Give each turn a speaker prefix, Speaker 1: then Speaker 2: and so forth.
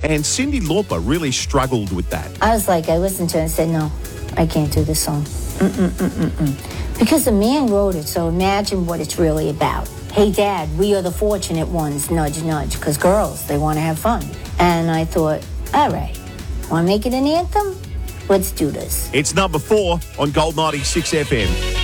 Speaker 1: And Cyndi Lauper really struggled with that.
Speaker 2: I was like, I listened to it and said, no, I can't do this song. Because the man wrote it, so imagine what it's really about. Hey, Dad, we are the fortunate ones, nudge, nudge, because girls, they want to have fun. And I thought, all right, want to make it an anthem? Let's do this.
Speaker 1: It's number 4 on Gold 96 FM.